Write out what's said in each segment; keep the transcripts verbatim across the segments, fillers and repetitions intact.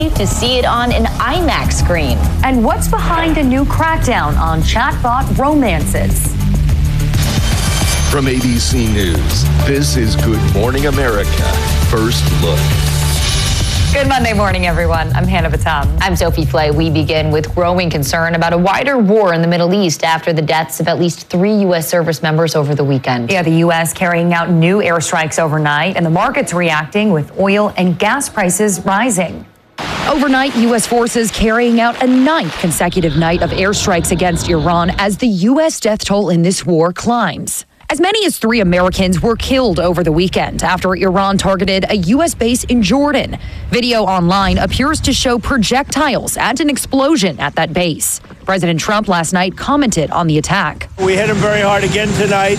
to see it on an IMAX screen. And what's behind a new crackdown on chatbot romances? From A B C News, this is Good Morning America. First Look. Good Monday morning, everyone. I'm Hannah Batam. I'm Sophie Flay. We begin with growing concern about a wider war in the Middle East after the deaths of at least three U S service members over the weekend. Yeah, the U S carrying out new airstrikes overnight, and the market's reacting with oil and gas prices rising. Overnight, U S forces carrying out a ninth consecutive night of airstrikes against Iran as the U S death toll in this war climbs. As many as three Americans were killed over the weekend after Iran targeted a U S base in Jordan. Video online appears to show projectiles and an explosion at that base. President Trump last night commented on the attack. We hit him very hard again tonight,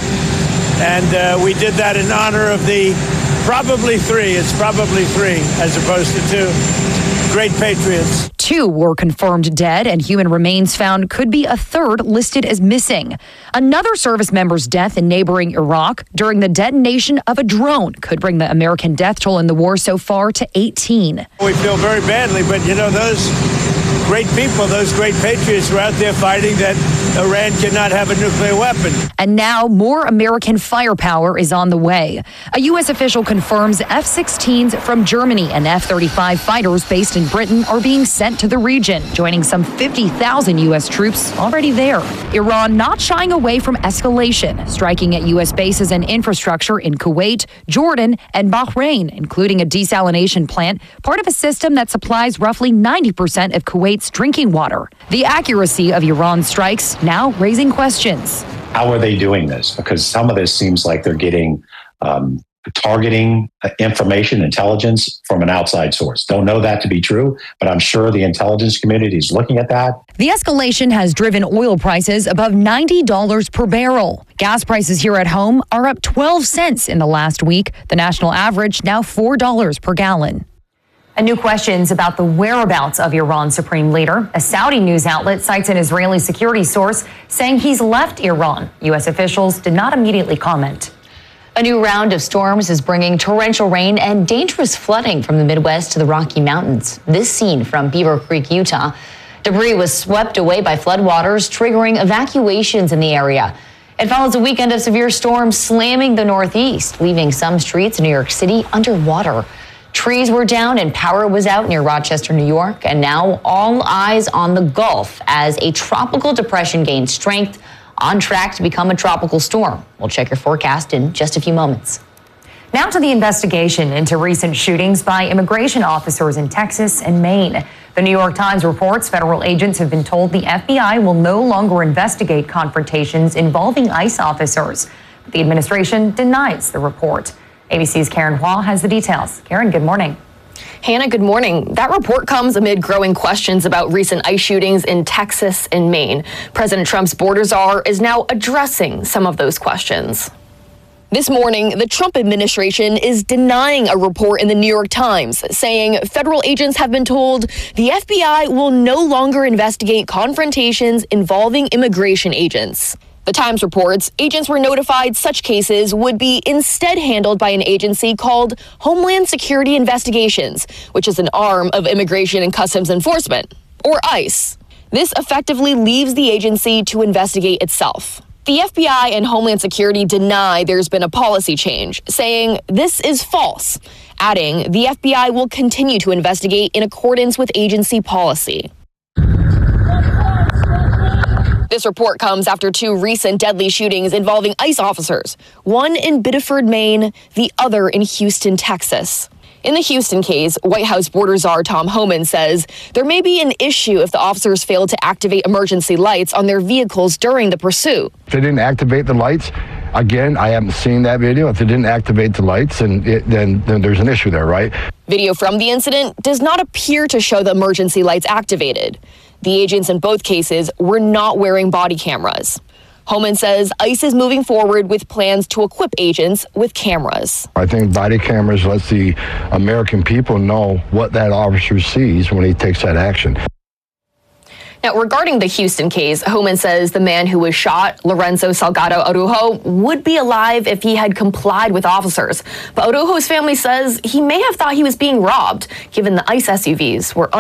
and uh, we did that in honor of the probably three. It's probably three as opposed to two. Great patriots. Two were confirmed dead, and human remains found could be a third listed as missing. Another service member's death in neighboring Iraq during the detonation of a drone could bring the American death toll in the war so far to eighteen. We feel very badly, but you know, those great people, those great patriots were out there fighting that Iran cannot have a nuclear weapon. And now more American firepower is on the way. A U S official confirms F sixteens from Germany and F thirty-five fighters based in Britain are being sent to the region, joining some fifty thousand U S troops already there. Iran not shying away from escalation, striking at U S bases and infrastructure in Kuwait, Jordan, and Bahrain, including a desalination plant, part of a system that supplies roughly ninety percent of Kuwait's drinking water. The accuracy of Iran's strikes now raising questions. How are they doing this? Because some of this seems like they're getting um, targeting information, intelligence from an outside source. Don't know that to be true, but I'm sure the intelligence community is looking at that. The escalation has driven oil prices above ninety dollars per barrel. Gas prices here at home are up twelve cents in the last week. The national average now four dollars per gallon. And new questions about the whereabouts of Iran's supreme leader. A Saudi news outlet cites an Israeli security source saying he's left Iran. U S officials did not immediately comment. A new round of storms is bringing torrential rain and dangerous flooding from the Midwest to the Rocky Mountains. This scene from Beaver Creek, Utah. Debris was swept away by floodwaters, triggering evacuations in the area. It follows a weekend of severe storms slamming the Northeast, leaving some streets in New York City underwater. Trees were down and power was out near Rochester, New York, and now all eyes on the Gulf as a tropical depression gains strength, on track to become a tropical storm. We'll check your forecast in just a few moments. Now to the investigation into recent shootings by immigration officers in Texas and Maine. The New York Times reports federal agents have been told the F B I will no longer investigate confrontations involving ICE officers. But the administration denies the report. A B C's Karen Hua has the details. Karen, good morning. Hannah, good morning. That report comes amid growing questions about recent ICE shootings in Texas and Maine. President Trump's border czar is now addressing some of those questions. This morning, the Trump administration is denying a report in the New York Times, saying federal agents have been told the F B I will no longer investigate confrontations involving immigration agents. The Times reports agents were notified such cases would be instead handled by an agency called Homeland Security Investigations, which is an arm of Immigration and Customs Enforcement, or ICE. This effectively leaves the agency to investigate itself. The F B I and Homeland Security deny there's been a policy change, saying this is false, adding the F B I will continue to investigate in accordance with agency policy. This report comes after two recent deadly shootings involving ICE officers, one in Biddeford, Maine, the other in Houston, Texas. In the Houston case, White House border czar Tom Homan says there may be an issue if the officers failed to activate emergency lights on their vehicles during the pursuit. If they didn't activate the lights, again, I haven't seen that video. If they didn't activate the lights, and it, then, then there's an issue there, right? Video from the incident does not appear to show the emergency lights activated. The agents in both cases were not wearing body cameras. Homan says ICE is moving forward with plans to equip agents with cameras. I think body cameras lets the American people know what that officer sees when he takes that action. Now, regarding the Houston case, Homan says the man who was shot, Lorenzo Salgado Arujo, would be alive if he had complied with officers. But Arujo's family says he may have thought he was being robbed, given the ICE S U Vs were